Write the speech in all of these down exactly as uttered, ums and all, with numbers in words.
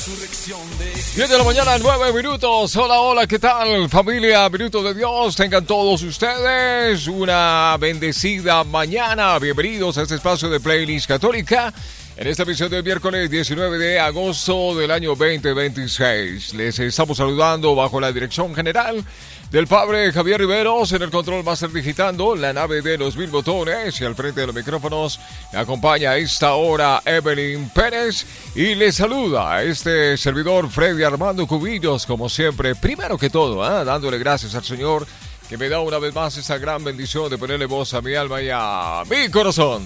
diez de la mañana, nueve minutos. Hola, hola, ¿qué tal, familia? Minuto de Dios. Tengan todos ustedes una bendecida mañana. Bienvenidos a este espacio de Playlist Católica. En esta emisión del miércoles diecinueve de agosto del año veinte veintiséis. Les estamos saludando bajo la dirección general del padre Javier Riveros, en el control máster digitando la nave de los mil botones, y al frente de los micrófonos me acompaña a esta hora Evelyn Pérez y le saluda a este servidor Freddy Armando Cubillos, como siempre, primero que todo, ¿eh? dándole gracias al Señor que me da una vez más esa gran bendición de ponerle voz a mi alma y a mi corazón.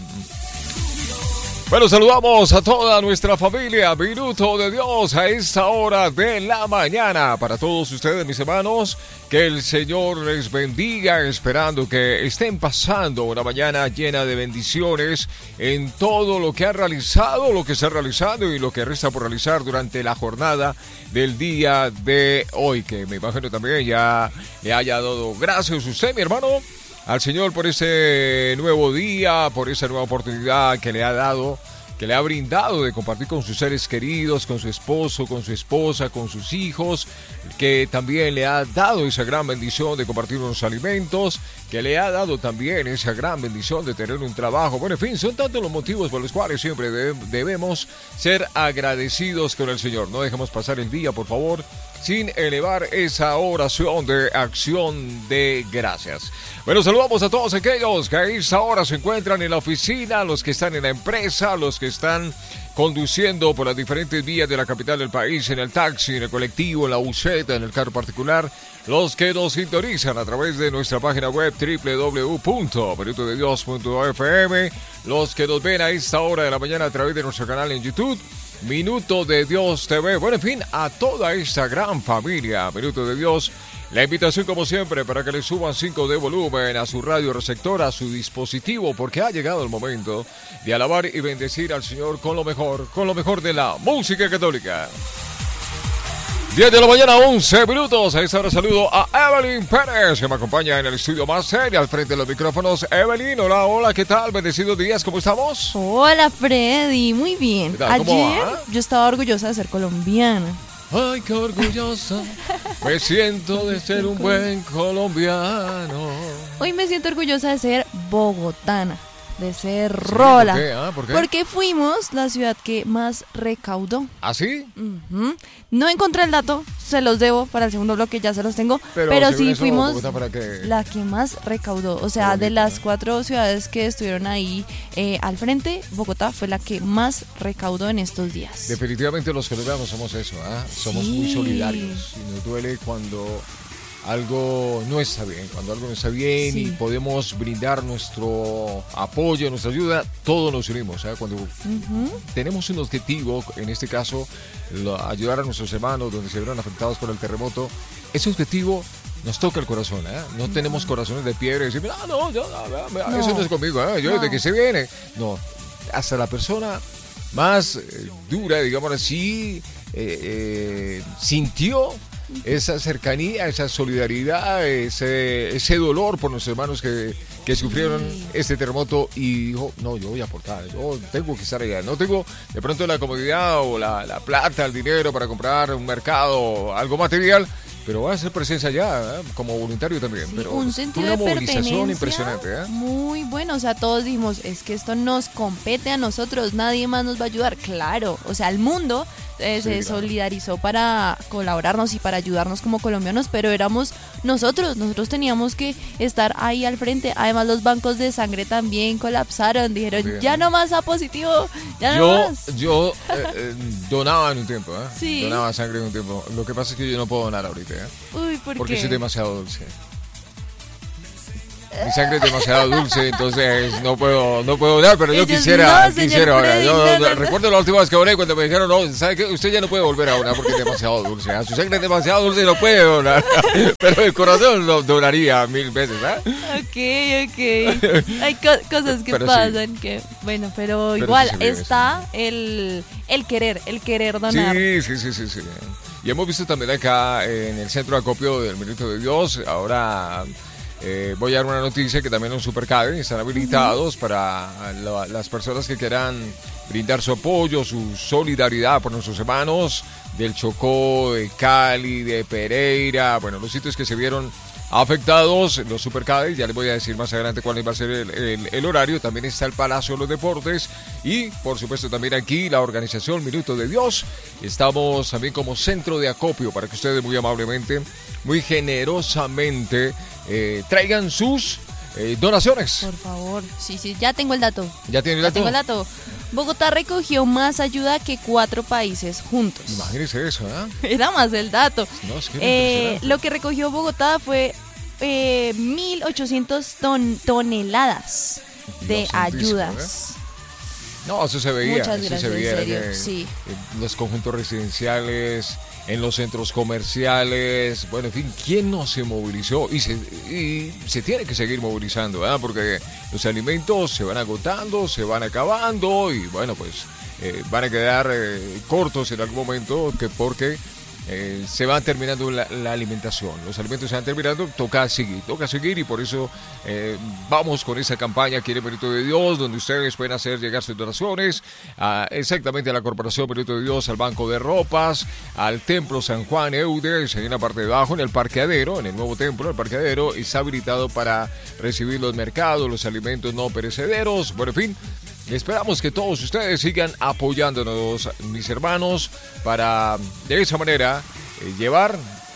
Bueno, saludamos a toda nuestra familia, Minuto de Dios, a esta hora de la mañana. Para todos ustedes, mis hermanos, que el Señor les bendiga, esperando que estén pasando una mañana llena de bendiciones en todo lo que han realizado, lo que está realizando y lo que resta por realizar durante la jornada del día de hoy, que me imagino también ya le haya dado gracias a usted, mi hermano, al Señor por ese nuevo día, por esa nueva oportunidad que le ha dado, que le ha brindado de compartir con sus seres queridos, con su esposo, con su esposa, con sus hijos, que también le ha dado esa gran bendición de compartir unos alimentos, que le ha dado también esa gran bendición de tener un trabajo. Bueno, en fin, son tantos los motivos por los cuales siempre debemos ser agradecidos con el Señor. No dejemos pasar el día, por favor, sin elevar esa oración de acción de gracias. Bueno, saludamos a todos aquellos que a esta hora se encuentran en la oficina, los que están en la empresa, los que están conduciendo por las diferentes vías de la capital del país, en el taxi, en el colectivo, en la buseta, en el carro particular, los que nos sintonizan a través de nuestra página web doble u doble u doble u punto minuto de dios punto f m, los que nos ven a esta hora de la mañana a través de nuestro canal en YouTube, Minuto de Dios T V. Bueno, en fin, a toda esta gran familia, Minuto de Dios, la invitación como siempre para que le suban cinco de volumen a su radio receptor, a su dispositivo, porque ha llegado el momento de alabar y bendecir al Señor con lo mejor, con lo mejor de la música católica. diez de la mañana, once minutos. A esta hora saludo a Evelyn Pérez, que me acompaña en el estudio máster y al frente de los micrófonos. Evelyn, hola, hola, ¿qué tal? Bendecidos días, ¿cómo estamos? Hola, Freddy, muy bien. ¿Cómo Ayer va? yo estaba orgullosa de ser colombiana. Ay, qué orgullosa me siento de ser un buen colombiano. Hoy me siento orgullosa de ser bogotana, de ser rola. ¿Por qué? ¿Ah? ¿Por qué? Porque fuimos la ciudad que más recaudó. ¿Ah, sí? Uh-huh. No encontré el dato, se los debo para el segundo bloque, ya se los tengo. Pero, pero sí eso, fuimos Bogotá, ¿para qué? la que más recaudó. O sea, de las cuatro ciudades que estuvieron ahí eh, al frente, Bogotá fue la que más recaudó en estos días. Definitivamente los colombianos somos eso, ¿eh? Somos Sí. muy solidarios y nos duele cuando algo no está bien, cuando algo no está bien, sí, y podemos brindar nuestro apoyo, nuestra ayuda, todos nos unimos, ¿eh? Cuando uh-huh. tenemos un objetivo, en este caso, lo, ayudar a nuestros hermanos donde se vieron afectados por el terremoto, ese objetivo nos toca el corazón, ¿eh? No uh-huh. tenemos corazones de piedra y decir, ah, no, yo, no, no, eso no es conmigo, ¿eh? Yo no. Desde que se viene, no, hasta la persona más eh, dura, digamos así, eh, eh, sintió esa cercanía, esa solidaridad, ese, ese dolor por nuestros hermanos que, que sufrieron sí. este terremoto, y dijo, no, yo voy a aportar, yo tengo que estar allá, no tengo de pronto la comodidad o la, la plata, el dinero para comprar un mercado, algo material, pero voy a hacer presencia allá, ¿eh? Como voluntario también. Sí, pero un sentido una de movilización impresionante, ¿eh? Muy bueno, o sea, todos dijimos, es que esto nos compete a nosotros, nadie más nos va a ayudar, claro, o sea, el mundo eh, sí, se claro. solidarizó para colaborarnos y para ayudarnos como colombianos, pero éramos nosotros, nosotros teníamos que estar ahí al frente. Además los bancos de sangre también colapsaron, dijeron, bien, ya no más A positivo, ya yo, no más. Yo eh, eh, donaba en un tiempo, ¿eh? Sí. Donaba sangre en un tiempo, lo que pasa es que yo no puedo donar ahorita, ¿eh? Uy, ¿por Porque qué? soy demasiado dulce. Mi sangre es demasiado dulce, entonces no puedo no puedo dar, pero yo Ellos quisiera, no, quisiera ahora. Freddy, Yo no, no, no. recuerdo la última vez que doné cuando me dijeron, no, ¿sabe qué? Usted ya no puede volver a donar porque es demasiado dulce. ¿eh? Su sangre es demasiado dulce y no puede donar. Pero el corazón lo donaría mil veces, ¿eh? Ok, ok. Hay co- cosas que pero pasan sí. que, bueno, pero, pero igual sí está el, el querer, el querer donar. Sí, sí, sí, sí, sí. Y hemos visto también acá en el centro de acopio del Minuto de Dios, ahora Eh, voy a dar una noticia que también los Supercade están habilitados uh-huh. para la, las personas que quieran brindar su apoyo, su solidaridad por nuestros hermanos del Chocó, de Cali, de Pereira, bueno, los sitios que se vieron afectados, los Supercades, ya les voy a decir más adelante cuál va a ser el, el, el horario. También está el Palacio de los Deportes y por supuesto también aquí la organización Minuto de Dios. Estamos también como centro de acopio para que ustedes muy amablemente, muy generosamente eh, traigan sus eh, donaciones. Por favor, sí, sí, ya tengo el dato. ¿Ya tiene el dato? Ya tengo el dato. Bogotá recogió más ayuda que cuatro países juntos. Imagínense eso, ¿eh? Era más el dato. No, es que eh, lo que recogió Bogotá fue eh, mil ochocientas ton- toneladas de Dios ayudas. ¿eh? No, eso se veía. Muchas eso gracias, se veía en serio, en, sí. en los conjuntos residenciales, en los centros comerciales, bueno, en fin, ¿quién no se movilizó? Y se, y se tiene que seguir movilizando, ¿verdad? Porque los alimentos se van agotando, se van acabando y bueno, pues eh, van a quedar eh, cortos en algún momento que porque eh, se va terminando la, la alimentación. Los alimentos se van terminando, toca seguir, toca seguir y por eso eh, vamos con esa campaña Quiere Minuto de Dios, donde ustedes pueden hacer llegar sus donaciones a, exactamente a la Corporación Minuto de Dios, al Banco de Ropas, al Templo San Juan Eudes, ahí en la parte de abajo, en el parqueadero, en el nuevo templo, el parqueadero está habilitado para recibir los mercados, los alimentos no perecederos, bueno, en fin. Esperamos que todos ustedes sigan apoyándonos, mis hermanos, para de esa manera eh, llevar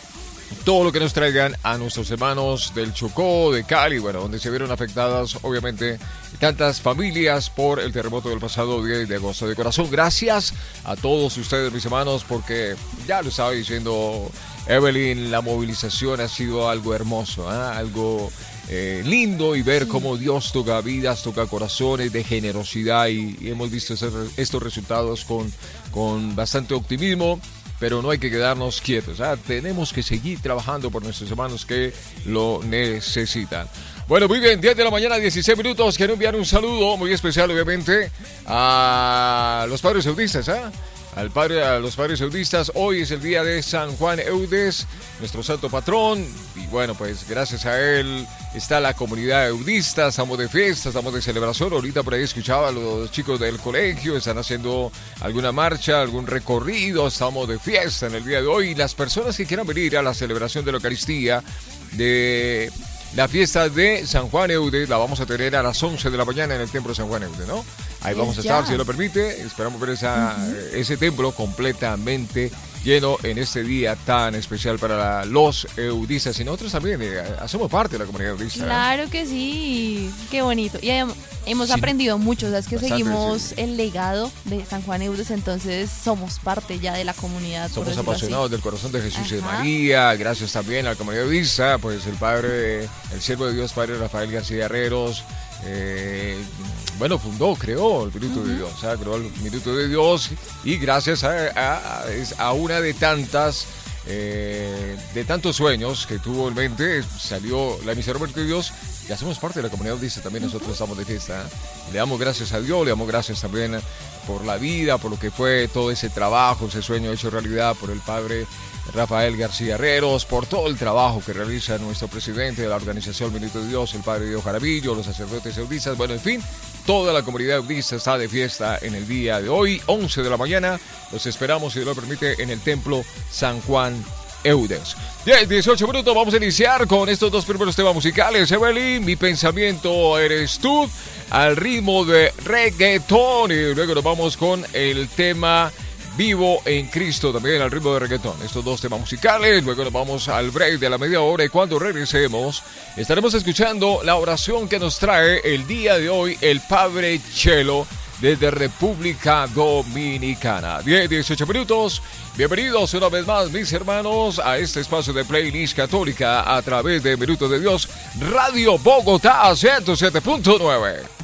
todo lo que nos traigan a nuestros hermanos del Chocó, de Cali, bueno, donde se vieron afectadas, obviamente, tantas familias por el terremoto del pasado diez de agosto. De corazón, gracias a todos ustedes, mis hermanos, porque ya lo estaba diciendo Evelyn, la movilización ha sido algo hermoso, ¿eh? algo... Eh, lindo y ver sí. cómo Dios toca vidas, toca corazones de generosidad y, y hemos visto ese, estos resultados con, con bastante optimismo, pero no hay que quedarnos quietos, ¿eh? Tenemos que seguir trabajando por nuestros hermanos que lo necesitan. Bueno, muy bien, diez de la mañana, dieciséis minutos. Quiero enviar un saludo muy especial, obviamente, a los padres eudistas, ¿eh? Al padre, a los padres eudistas. Hoy es el día de San Juan Eudes, nuestro santo patrón. Y bueno, pues gracias a él está la comunidad eudista. Estamos de fiesta, estamos de celebración. Ahorita por ahí escuchaba a los chicos del colegio. Están haciendo alguna marcha, algún recorrido. Estamos de fiesta en el día de hoy. Y las personas que quieran venir a la celebración de la Eucaristía, de la fiesta de San Juan Eudes, la vamos a tener a las once de la mañana en el templo de San Juan Eudes, ¿no? Ahí vamos a estar, si Dios lo permite. Esperamos ver esa, uh-huh. ese templo completamente lleno en este día tan especial para la, los eudistas. Y nosotros también eh, hacemos parte de la comunidad eudista. Claro ¿eh? que sí, qué bonito. Y hemos sí. aprendido mucho, o sea, es que bastante, seguimos sí. el legado de San Juan Eudes, entonces somos parte ya de la comunidad. Somos apasionados así. Del corazón de Jesús Ajá. y de María. Gracias también a la comunidad eudista, pues el padre, el siervo de Dios, padre Rafael García Herreros, eh, bueno, fundó, creó el Minuto uh-huh. de Dios, ¿sabes? creó el Minuto de Dios y gracias a, a, a una de tantas, eh, de tantos sueños que tuvo en mente, salió la emisora Minuto de Dios y hacemos parte de la comunidad eudista, también uh-huh. nosotros estamos de fiesta. ¿eh? Le damos gracias a Dios, le damos gracias también por la vida, por lo que fue todo ese trabajo, ese sueño hecho realidad por el padre Rafael García Herreros, por todo el trabajo que realiza nuestro presidente de la organización Minuto de Dios, el padre Diego Jaramillo, los sacerdotes eudistas, bueno, en fin, toda la comunidad eudista está de fiesta en el día de hoy, once de la mañana, los esperamos, si Dios lo permite, en el templo San Juan Eudes. diez, dieciocho minutos, vamos a iniciar con estos dos primeros temas musicales. Evelyn, Mi Pensamiento Eres Tú, al ritmo de reggaetón, y luego nos vamos con el tema Vivo en Cristo, también al ritmo de reggaetón. Estos dos temas musicales, luego nos vamos al break de la media hora y cuando regresemos estaremos escuchando la oración que nos trae el día de hoy el Padre Chelo desde República Dominicana. diez, dieciocho minutos, bienvenidos una vez más, mis hermanos, a este espacio de Playlist Católica a través de Minuto de Dios, Radio Bogotá ciento siete punto nueve.